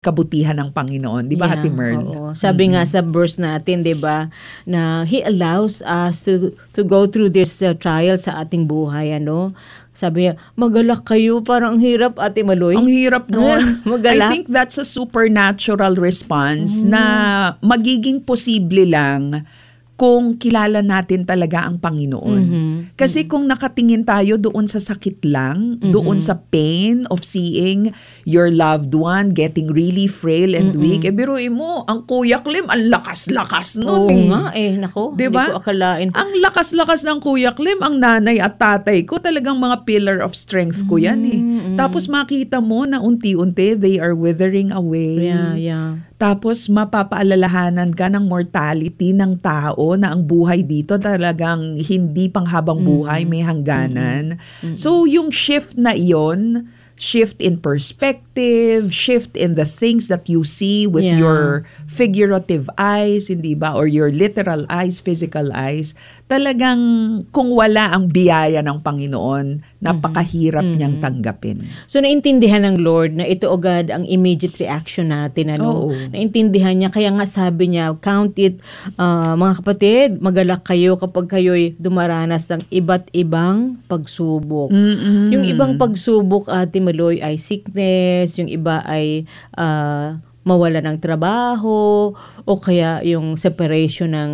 kabutihan ng Panginoon. Di ba, Ate Merl? Oo. Sabi nga sa verse natin, di ba, na He allows us to go through this trial sa ating buhay, ano? Sabi niya, magalak kayo, parang ang hirap, Ate Maloy. Ang hirap nun. I Magalak. think that's a supernatural response na magiging posible lang kung kilala natin talaga ang Panginoon. Kasi kung nakatingin tayo doon sa sakit lang, doon sa pain of seeing your loved one getting really frail and weak, biruin mo, ang Kuya Clem, ang lakas-lakas nun. Oo nga nako, diba? hindi ko akalain. Ang lakas-lakas ng Kuya Clem, ang nanay at tatay ko, talagang mga pillar of strength ko yan Tapos makita mo na unti-unti, they are withering away. Yeah. Tapos mapapaalalahanan ka ng mortality ng tao na ang buhay dito talagang hindi panghabang buhay, may hangganan. So yung shift na iyon, shift in perspective, shift in the things that you see with your figurative eyes, hindi ba? Or your literal eyes, physical eyes. Talagang kung wala ang biyaya ng Panginoon, napakahirap niyang tanggapin. So naintindihan ng Lord na ito agad ang immediate reaction natin. Ano? Naintindihan niya, kaya nga sabi niya, count it, mga kapatid, magalak kayo kapag kayo'y dumaranas ng iba't ibang pagsubok. Yung ibang pagsubok, Ate Maloy, ay sickness, yung iba ay mawala ng trabaho, o kaya yung separation ng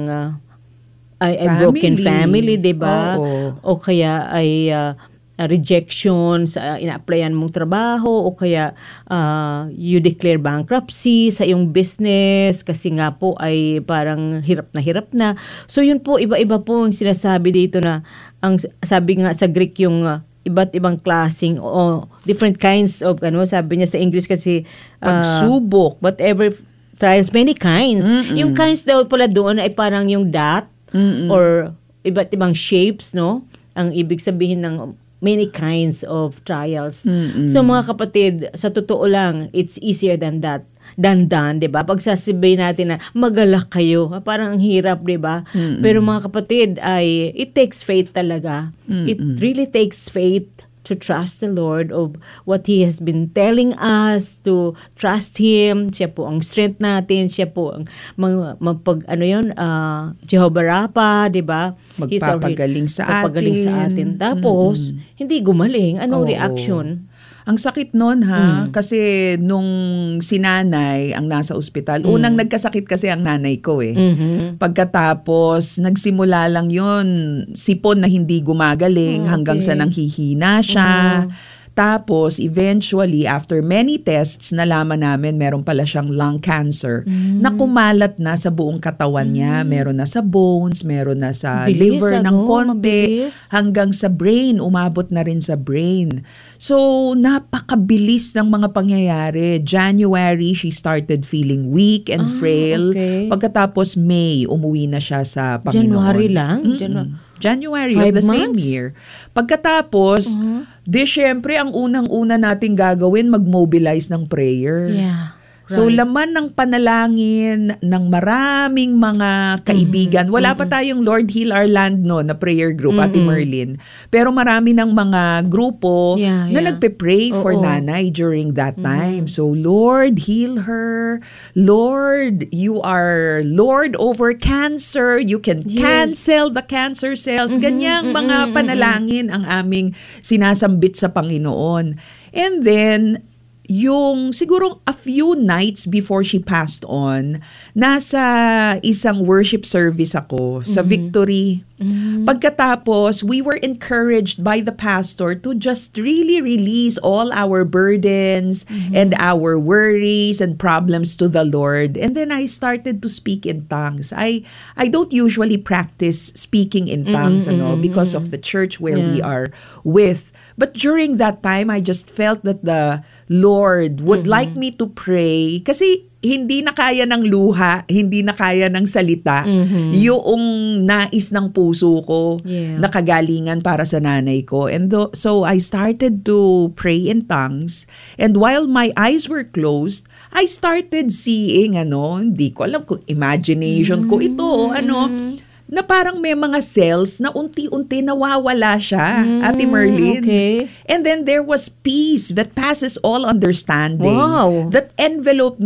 ay broken family, diba? O kaya ay rejection sa ina-applyan mong trabaho, o kaya you declare bankruptcy sa iyong business kasi nga po ay parang hirap na. So yun po, iba-iba po ang sinasabi dito na, ang sabi nga sa Greek yung iba't ibang klaseng o different kinds of, sabi niya sa English kasi pagsubok, whatever trials, many kinds. Yung kinds daw pala doon ay parang yung dot or iba't ibang shapes, no? Ang ibig sabihin ng many kinds of trials. So mga kapatid, sa totoo lang, it's easier than that. Than done, 'di ba? Pag sasabihin natin na magalak kayo, parang ang hirap, 'di ba? Pero mga kapatid, ay it takes faith talaga. It really takes faith to trust the Lord of what He has been telling us, to trust Him. Siya po ang strength natin, siya po ang Jehovah Rapha, di ba? Magpapagaling sa atin. Tapos, hindi gumaling. Anong reaction? Ang sakit nun kasi nung si nanay ang nasa ospital, unang nagkasakit kasi ang nanay ko Pagkatapos, nagsimula lang yun, sipon na hindi gumagaling hanggang sa nanghihina siya. Tapos, eventually, after many tests, nalaman namin meron pala siyang lung cancer na kumalat na sa buong katawan niya. Meron na sa bones, meron na sa liver ng konti, hanggang sa brain, umabot na rin sa brain. So, napakabilis ng mga pangyayari. January, she started feeling weak and frail. Pagkatapos May, umuwi na siya sa Panginoon. January lang? January of the same year. Pagkatapos, syempre, ang unang-una nating gagawin, mag-mobilize ng prayer. So, laman ng panalangin ng maraming mga kaibigan. Wala pa tayong Lord Heal Our Land na prayer group, Ate Merlin. Pero marami ng mga grupo na nagpe-pray for nanay during that time. So, Lord, heal her. Lord, you are Lord over cancer. You can cancel the cancer cells. Ganyang mga panalangin ang aming sinasambit sa Panginoon. And then, yung siguro a few nights before she passed on, nasa isang worship service ako sa Victory. Pagkatapos, we were encouraged by the pastor to just really release all our burdens and our worries and problems to the Lord. And then I started to speak in tongues. I don't usually practice speaking in tongues because of the church where we are with. But during that time, I just felt that the Lord would like me to pray kasi hindi na kaya ng luha, hindi na kaya ng salita, yung nais ng puso ko na kagalingan para sa nanay ko. And so I started to pray in tongues, and while my eyes were closed, I started seeing, hindi ko alam kung imagination ko ito, na parang may mga cells na unti-unti nawawala siya, Ate Merlin. Okay. And then there was peace that passes all understanding. Wow. That enveloped